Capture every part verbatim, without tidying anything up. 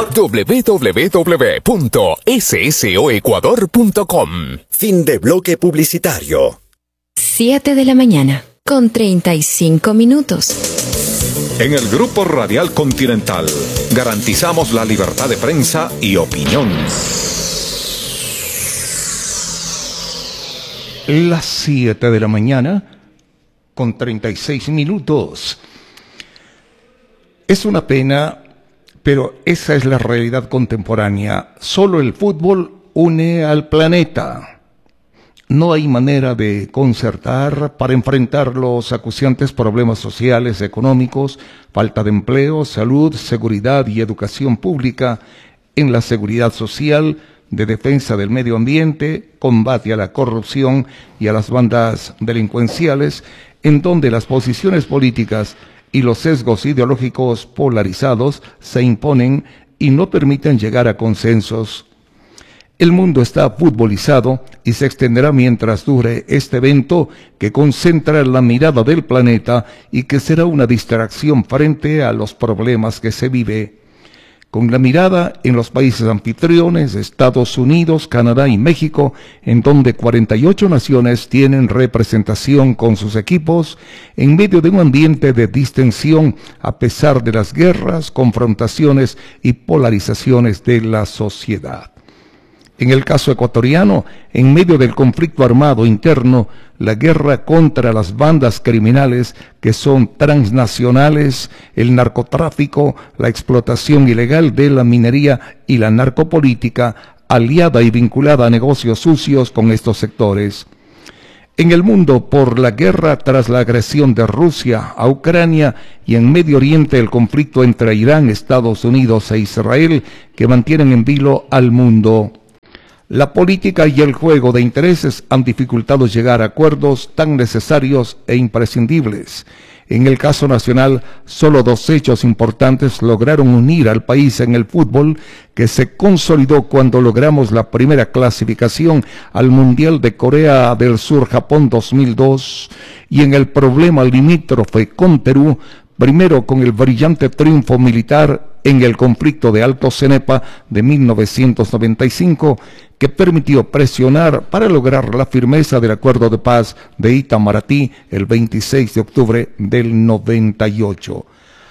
Ecuador. doble u doble u doble u punto ese ese o ecuador punto com. Fin de bloque publicitario. siete de la mañana, con treinta y cinco minutos. En el Grupo Radial Continental garantizamos la libertad de prensa y opinión. Las siete de la mañana, con treinta y seis minutos. Es una pena, pero esa es la realidad contemporánea. Solo el fútbol une al planeta. No hay manera de concertar para enfrentar los acuciantes problemas sociales, económicos, falta de empleo, salud, seguridad y educación pública, en la seguridad social, de defensa del medio ambiente, combate a la corrupción y a las bandas delincuenciales, en donde las posiciones políticas y los sesgos ideológicos polarizados se imponen y no permiten llegar a consensos. El mundo está futbolizado y se extenderá mientras dure este evento que concentra la mirada del planeta y que será una distracción frente a los problemas que se vive. Con la mirada en los países anfitriones, Estados Unidos, Canadá y México, en donde cuarenta y ocho naciones tienen representación con sus equipos, en medio de un ambiente de distensión a pesar de las guerras, confrontaciones y polarizaciones de la sociedad. En el caso ecuatoriano, en medio del conflicto armado interno, la guerra contra las bandas criminales que son transnacionales, el narcotráfico, la explotación ilegal de la minería y la narcopolítica, aliada y vinculada a negocios sucios con estos sectores. En el mundo, por la guerra tras la agresión de Rusia a Ucrania y en Medio Oriente el conflicto entre Irán, Estados Unidos e Israel que mantienen en vilo al mundo. La política y el juego de intereses han dificultado llegar a acuerdos tan necesarios e imprescindibles. En el caso nacional, solo dos hechos importantes lograron unir al país en el fútbol, que se consolidó cuando logramos la primera clasificación al Mundial de Corea del Sur-Japón dos mil dos, y en el problema limítrofe con Perú, primero con el brillante triunfo militar en el conflicto de Alto Cenepa de mil novecientos noventa y cinco, que permitió presionar para lograr la firmeza del acuerdo de paz de Itamaraty el veintiséis de octubre del noventa y ocho.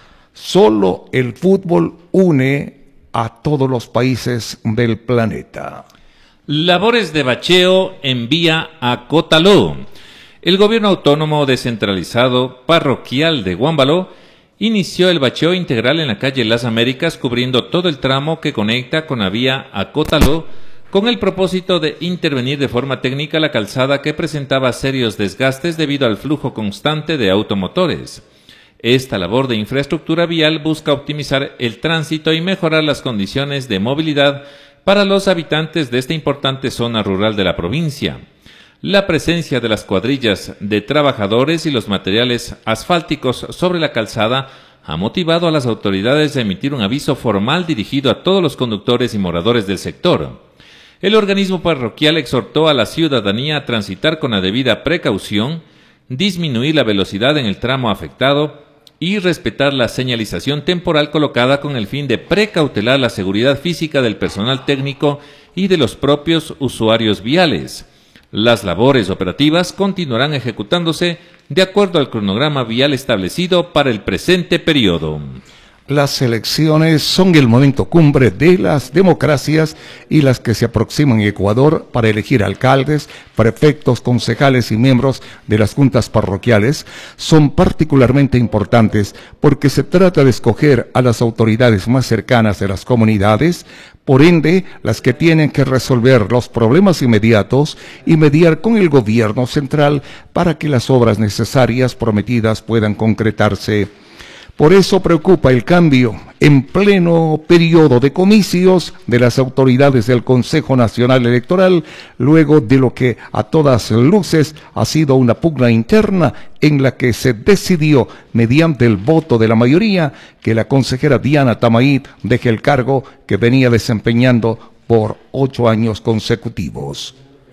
Solo el fútbol une a todos los países del planeta. Labores de bacheo en vía a Cotaló. El gobierno autónomo descentralizado parroquial de Guámbalo inició el bacheo integral en la calle Las Américas, cubriendo todo el tramo que conecta con la vía a Cotaló, con el propósito de intervenir de forma técnica la calzada que presentaba serios desgastes debido al flujo constante de automotores. Esta labor de infraestructura vial busca optimizar el tránsito y mejorar las condiciones de movilidad para los habitantes de esta importante zona rural de la provincia. La presencia de las cuadrillas de trabajadores y los materiales asfálticos sobre la calzada ha motivado a las autoridades a emitir un aviso formal dirigido a todos los conductores y moradores del sector. El organismo parroquial exhortó a la ciudadanía a transitar con la debida precaución, disminuir la velocidad en el tramo afectado y respetar la señalización temporal colocada con el fin de precautelar la seguridad física del personal técnico y de los propios usuarios viales. Las labores operativas continuarán ejecutándose de acuerdo al cronograma vial establecido para el presente periodo. Las elecciones son el momento cumbre de las democracias y las que se aproximan en Ecuador para elegir alcaldes, prefectos, concejales y miembros de las juntas parroquiales son particularmente importantes porque se trata de escoger a las autoridades más cercanas de las comunidades, por ende, las que tienen que resolver los problemas inmediatos y mediar con el gobierno central para que las obras necesarias prometidas puedan concretarse. Por eso preocupa el cambio en pleno periodo de comicios de las autoridades del Consejo Nacional Electoral, luego de lo que a todas luces ha sido una pugna interna en la que se decidió, mediante el voto de la mayoría, que la consejera Diana Tamaí deje el cargo que venía desempeñando por ocho años consecutivos.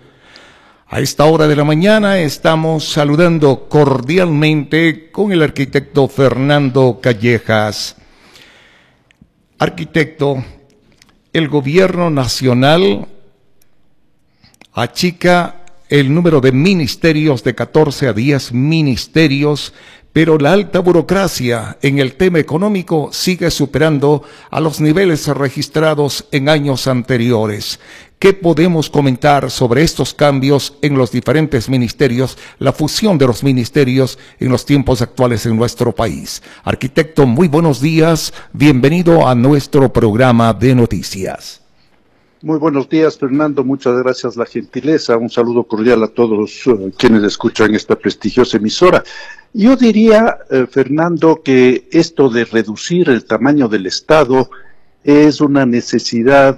A esta hora de la mañana estamos saludando cordialmente con el arquitecto Fernando Callejas. Arquitecto, el gobierno nacional achica el número de ministerios de catorce a diez ministerios, pero la alta burocracia en el tema económico sigue superando a los niveles registrados en años anteriores. ¿Qué podemos comentar sobre estos cambios en los diferentes ministerios, la fusión de los ministerios en los tiempos actuales en nuestro país? Arquitecto, muy buenos días, bienvenido a nuestro programa de noticias. Muy buenos días, Fernando, muchas gracias la gentileza, un saludo cordial a todos uh, quienes escuchan esta prestigiosa emisora. Yo diría, eh, Fernando, que esto de reducir el tamaño del Estado es una necesidad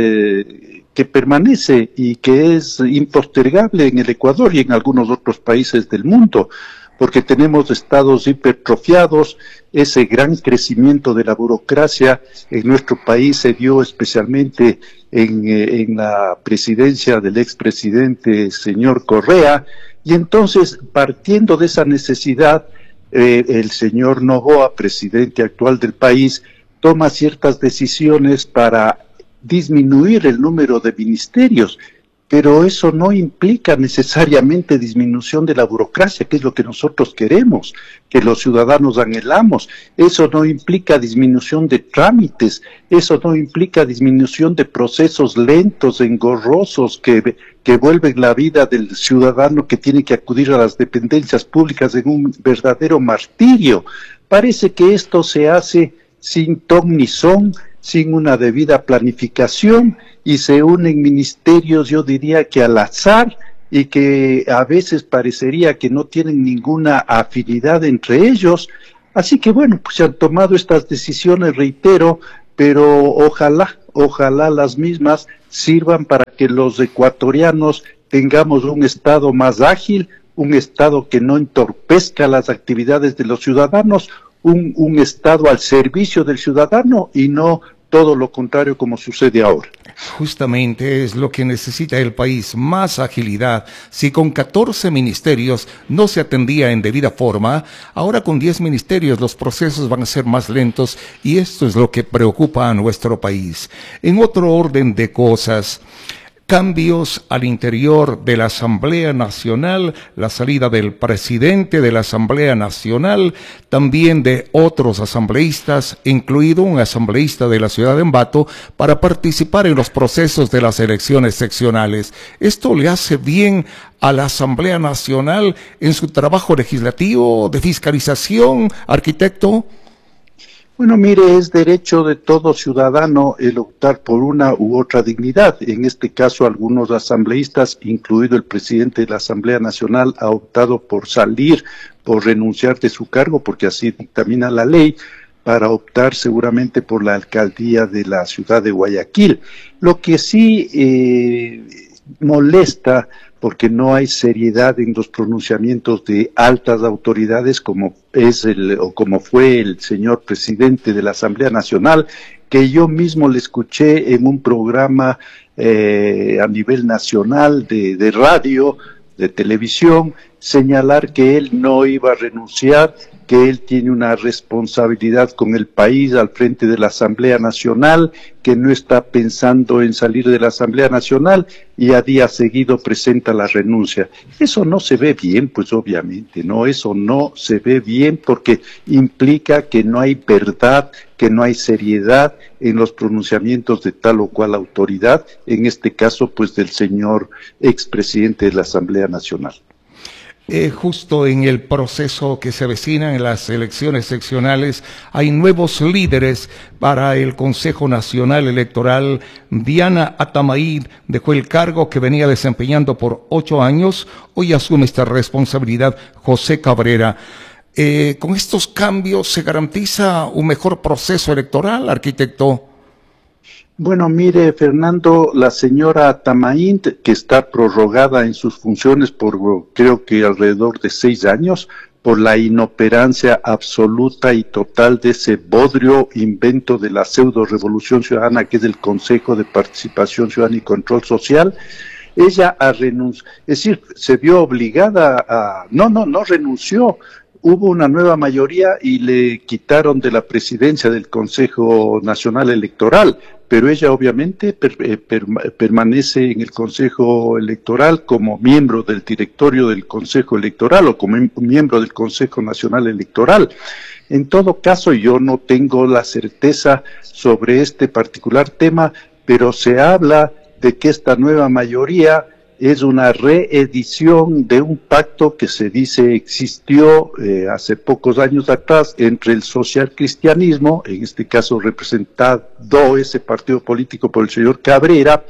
eh, que permanece y que es impostergable en el Ecuador y en algunos otros países del mundo, porque tenemos estados hipertrofiados. Ese gran crecimiento de la burocracia en nuestro país se dio especialmente en, eh, en la presidencia del expresidente señor Correa, y entonces, partiendo de esa necesidad, eh, el señor Noboa, presidente actual del país, toma ciertas decisiones para disminuir el número de ministerios, pero eso no implica necesariamente disminución de la burocracia, que es lo que nosotros queremos, que los ciudadanos anhelamos. Eso no implica disminución de trámites, eso no implica disminución de procesos lentos, engorrosos, que, que vuelven la vida del ciudadano que tiene que acudir a las dependencias públicas en un verdadero martirio. Parece que esto se hace sin ton ni son, sin una debida planificación, y se unen ministerios, yo diría que al azar, y que a veces parecería que no tienen ninguna afinidad entre ellos. Así que bueno, pues se han tomado estas decisiones, reitero, pero ojalá, ojalá las mismas sirvan para que los ecuatorianos tengamos un Estado más ágil, un Estado que no entorpezca las actividades de los ciudadanos, un, un Estado al servicio del ciudadano y no todo lo contrario como sucede ahora. Justamente es lo que necesita el país, más agilidad. Si con catorce ministerios no se atendía en debida forma, ahora con diez ministerios los procesos van a ser más lentos, y esto es lo que preocupa a nuestro país. En otro orden de cosas, cambios al interior de la Asamblea Nacional, la salida del presidente de la Asamblea Nacional, también de otros asambleístas, incluido un asambleísta de la ciudad de Ambato, para participar en los procesos de las elecciones seccionales. ¿Esto le hace bien a la Asamblea Nacional en su trabajo legislativo, de fiscalización, arquitecto? Bueno, mire, es derecho de todo ciudadano el optar por una u otra dignidad. En este caso, algunos asambleístas, incluido el presidente de la Asamblea Nacional, ha optado por salir, por renunciar de su cargo, porque así dictamina la ley, para optar seguramente por la alcaldía de la ciudad de Guayaquil. Lo que sí eh, molesta, porque no hay seriedad en los pronunciamientos de altas autoridades como es el o como fue el señor presidente de la Asamblea Nacional, que yo mismo le escuché en un programa eh, a nivel nacional de, de radio, de televisión, señalar que él no iba a renunciar, que él tiene una responsabilidad con el país al frente de la Asamblea Nacional, que no está pensando en salir de la Asamblea Nacional, y a día seguido presenta la renuncia. Eso no se ve bien, pues obviamente, no, eso no se ve bien porque implica que no hay verdad, que no hay seriedad en los pronunciamientos de tal o cual autoridad, en este caso pues del señor expresidente de la Asamblea Nacional. Eh, justo en el proceso que se avecina en las elecciones seccionales, hay nuevos líderes para el Consejo Nacional Electoral. Diana Atamaíd dejó el cargo que venía desempeñando por ocho años. Hoy asume esta responsabilidad José Cabrera. Eh, ¿Con estos cambios se garantiza un mejor proceso electoral, arquitecto? Bueno, mire, Fernando, la señora Atamaíd, que está prorrogada en sus funciones por creo que alrededor de seis años, por la inoperancia absoluta y total de ese bodrio invento de la pseudo revolución ciudadana que es el Consejo de Participación Ciudadana y Control Social, ella ha renunciado, es decir, se vio obligada a, no, no, no renunció, hubo una nueva mayoría y le quitaron de la presidencia del Consejo Nacional Electoral, pero ella obviamente per, per, permanece en el Consejo Electoral como miembro del directorio del Consejo Electoral o como miembro del Consejo Nacional Electoral. En todo caso, yo no tengo la certeza sobre este particular tema, pero se habla de que esta nueva mayoría es una reedición de un pacto que se dice existió eh, hace pocos años atrás entre el socialcristianismo, en este caso representado ese partido político por el señor Cabrera,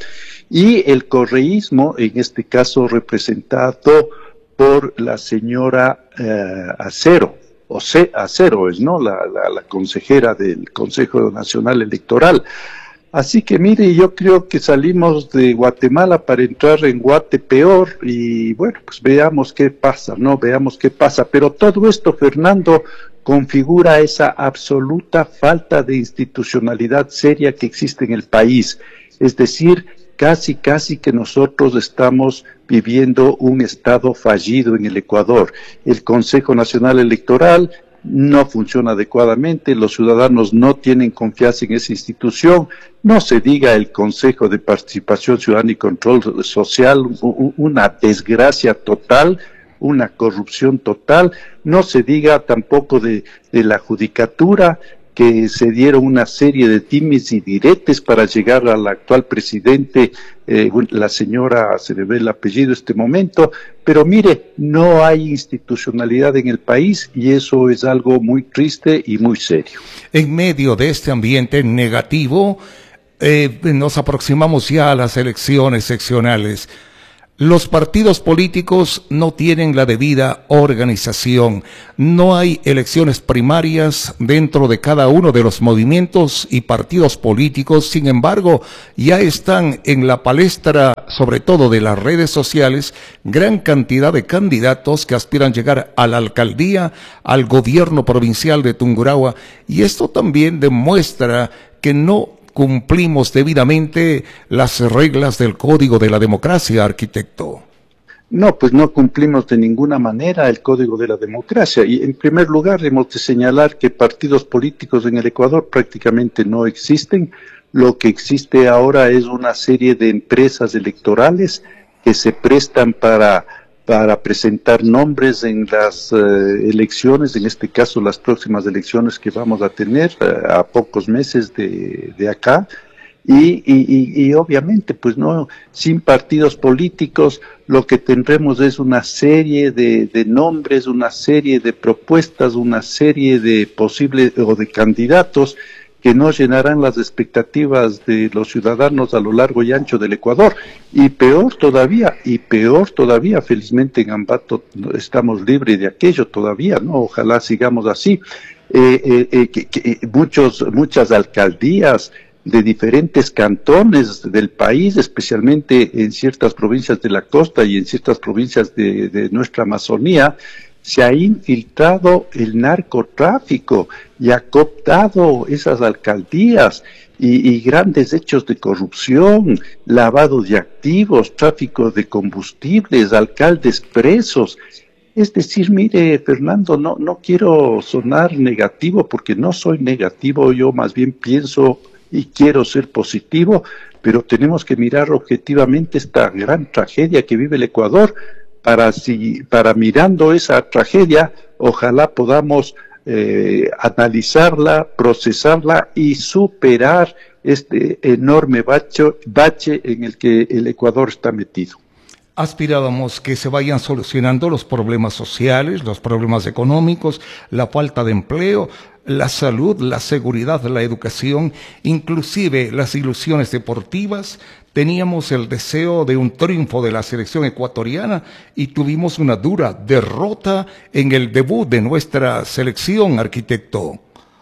y el correísmo, en este caso representado por la señora eh, Acero, o C. Acero es, ¿no?, la, la, la consejera del Consejo Nacional Electoral. Así que mire, yo creo que salimos de Guatemala para entrar en Guate peor y bueno, pues veamos qué pasa, ¿no? Veamos qué pasa. Pero todo esto, Fernando, configura esa absoluta falta de institucionalidad seria que existe en el país. Es decir, casi, casi que nosotros estamos viviendo un estado fallido en el Ecuador. El Consejo Nacional Electoral no funciona adecuadamente, los ciudadanos no tienen confianza en esa institución, no se diga el Consejo de Participación Ciudadana y Control Social, una desgracia total, una corrupción total, no se diga tampoco de, de la judicatura, que se dieron una serie de dimes y diretes para llegar al actual presidente, eh, la señora, se le ve el apellido en este momento, pero mire, no hay institucionalidad en el país y eso es algo muy triste y muy serio. En medio de este ambiente negativo, eh, nos aproximamos ya a las elecciones seccionales. Los partidos políticos no tienen la debida organización, no hay elecciones primarias dentro de cada uno de los movimientos y partidos políticos, sin embargo, ya están en la palestra, sobre todo de las redes sociales, gran cantidad de candidatos que aspiran llegar a la alcaldía, al gobierno provincial de Tungurahua, y esto también demuestra que no cumplimos debidamente las reglas del Código de la Democracia, arquitecto. No, pues no cumplimos de ninguna manera el Código de la Democracia. Y en primer lugar hemos de señalar que partidos políticos en el Ecuador prácticamente no existen. Lo que existe ahora es una serie de empresas electorales que se prestan para para presentar nombres en las uh, elecciones, en este caso las próximas elecciones que vamos a tener uh, a pocos meses de, de acá, y, y, y obviamente pues no, sin partidos políticos lo que tendremos es una serie de, de nombres, una serie de propuestas, una serie de posibles o de candidatos que no llenarán las expectativas de los ciudadanos a lo largo y ancho del Ecuador. Y peor todavía, y peor todavía, felizmente en Ambato estamos libres de aquello todavía, ¿no? Ojalá sigamos así. Eh, eh, eh, que, que muchos, muchas alcaldías de diferentes cantones del país, especialmente en ciertas provincias de la costa y en ciertas provincias de, de nuestra Amazonía, se ha infiltrado el narcotráfico y ha cooptado esas alcaldías y, y grandes hechos de corrupción, lavado de activos, tráfico de combustibles, alcaldes presos. Es decir, mire, Fernando, no, no quiero sonar negativo porque no soy negativo, yo más bien pienso y quiero ser positivo, pero tenemos que mirar objetivamente esta gran tragedia que vive el Ecuador. Para, si, para mirando esa tragedia, ojalá podamos eh, analizarla, procesarla y superar este enorme bache, bache en el que el Ecuador está metido. Aspirábamos que se vayan solucionando los problemas sociales, los problemas económicos, la falta de empleo, la salud, la seguridad, la educación, inclusive las ilusiones deportivas. Teníamos el deseo de un triunfo de la selección ecuatoriana y tuvimos una dura derrota en el debut de nuestra selección, arquitecto.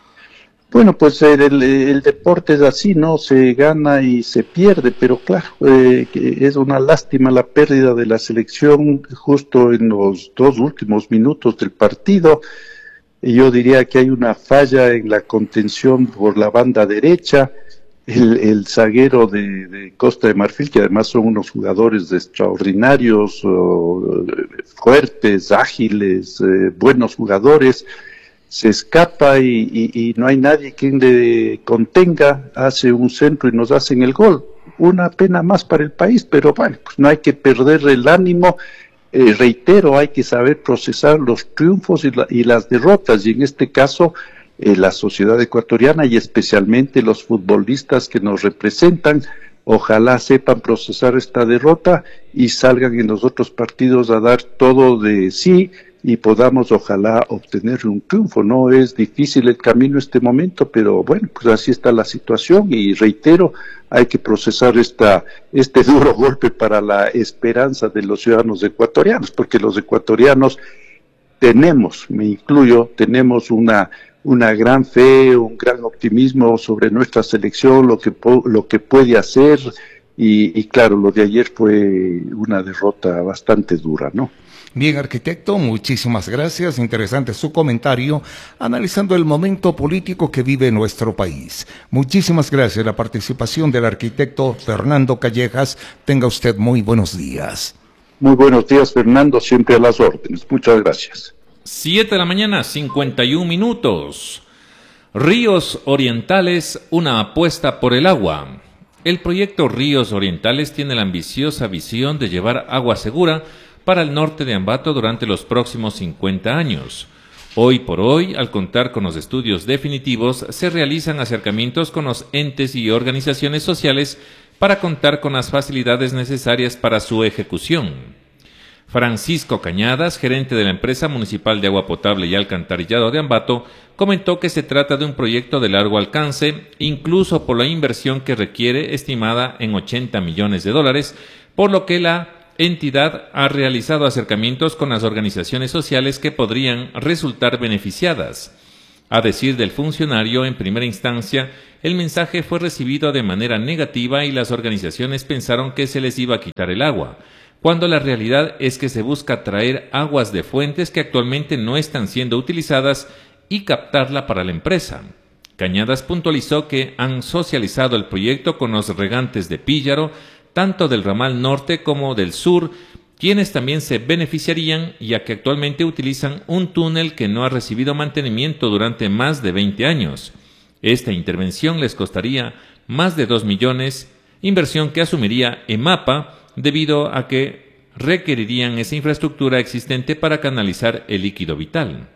Bueno, pues el, el, el deporte es así, ¿no? Se gana y se pierde, pero claro, eh, es una lástima la pérdida de la selección justo en los dos últimos minutos del partido. Y yo diría que hay una falla en la contención por la banda derecha. El, el zaguero de, de Costa de Marfil, que además son unos jugadores extraordinarios, oh, fuertes, ágiles, eh, buenos jugadores, se escapa y, y, y no hay nadie quien le contenga, hace un centro y nos hacen el gol. Una pena más para el país, pero bueno, pues no hay que perder el ánimo. Eh, reitero, hay que saber procesar los triunfos y, la, y las derrotas, y en este caso eh, la sociedad ecuatoriana y especialmente los futbolistas que nos representan, ojalá sepan procesar esta derrota y salgan en los otros partidos a dar todo de sí y podamos ojalá obtener un triunfo. No es difícil el camino en este momento, pero bueno, pues así está la situación y reitero, hay que procesar esta, este duro golpe para la esperanza de los ciudadanos ecuatorianos, porque los ecuatorianos tenemos, me incluyo, tenemos una, una gran fe, un gran optimismo sobre nuestra selección, lo que, lo que puede hacer, y, y claro, lo de ayer fue una derrota bastante dura, ¿no? Bien, arquitecto, muchísimas gracias. Interesante su comentario, analizando el momento político que vive nuestro país. Muchísimas gracias. La participación del arquitecto Fernando Callejas. Tenga usted muy buenos días. Muy buenos días, Fernando, siempre a las órdenes. Muchas gracias. Siete de la mañana, cincuenta y un minutos. Ríos Orientales, una apuesta por el agua. El proyecto Ríos Orientales tiene la ambiciosa visión de llevar agua segura para el norte de Ambato durante los próximos cincuenta años. Hoy por hoy, al contar con los estudios definitivos, se realizan acercamientos con los entes y organizaciones sociales para contar con las facilidades necesarias para su ejecución. Francisco Cañadas, gerente de la empresa municipal de agua potable y alcantarillado de Ambato, comentó que se trata de un proyecto de largo alcance, incluso por la inversión que requiere, estimada en ochenta millones de dólares, por lo que la entidad ha realizado acercamientos con las organizaciones sociales que podrían resultar beneficiadas. A decir del funcionario, en primera instancia, el mensaje fue recibido de manera negativa y las organizaciones pensaron que se les iba a quitar el agua, cuando la realidad es que se busca traer aguas de fuentes que actualmente no están siendo utilizadas y captarla para la empresa. Cañadas puntualizó que han socializado el proyecto con los regantes de Píllaro, tanto del ramal norte como del sur, quienes también se beneficiarían, ya que actualmente utilizan un túnel que no ha recibido mantenimiento durante más de veinte años. Esta intervención les costaría más de dos millones, inversión que asumiría EMAPA, debido a que requerirían esa infraestructura existente para canalizar el líquido vital.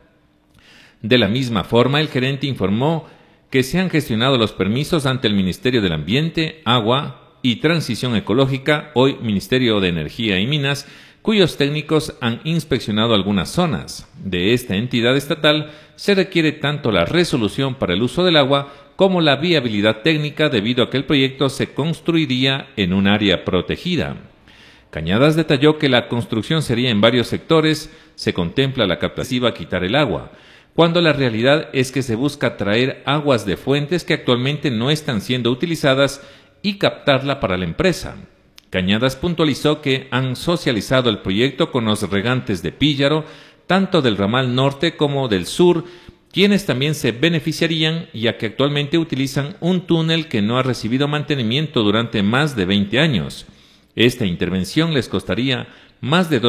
De la misma forma, el gerente informó que se han gestionado los permisos ante el Ministerio del Ambiente, Agua y Transición Ecológica, hoy Ministerio de Energía y Minas, cuyos técnicos han inspeccionado algunas zonas. De esta entidad estatal se requiere tanto la resolución para el uso del agua como la viabilidad técnica, debido a que el proyecto se construiría en un área protegida. Cañadas detalló que la construcción sería en varios sectores, se contempla la captación a quitar el agua, cuando la realidad es que se busca traer aguas de fuentes que actualmente no están siendo utilizadas y captarla para la empresa. Cañadas puntualizó que han socializado el proyecto con los regantes de Píllaro, tanto del ramal norte como del sur, quienes también se beneficiarían, ya que actualmente utilizan un túnel que no ha recibido mantenimiento durante más de veinte años. Esta intervención les costaría más de dos